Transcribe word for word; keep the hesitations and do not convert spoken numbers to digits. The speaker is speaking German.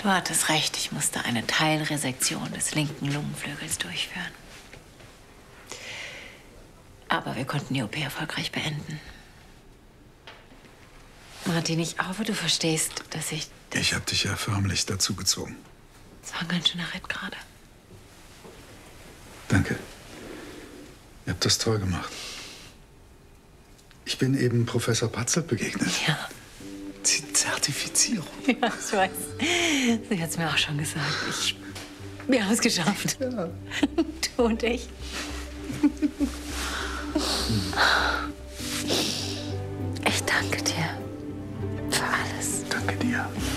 Du hattest recht, ich musste eine Teilresektion des linken Lungenflügels durchführen. Aber wir konnten die O P erfolgreich beenden. Martin, ich hoffe, du verstehst, dass ich... Ich habe dich ja förmlich dazu gezogen. Das war ein ganz schöner Ritt gerade. Danke. Ihr habt das toll gemacht. Ich bin eben Professor Patzelt begegnet. Ja. Die Zertifizierung. Ja, ich weiß. Sie hat es mir auch schon gesagt. Ich, wir haben es geschafft. Ja. Du und ich. Ich danke dir für alles. Danke dir.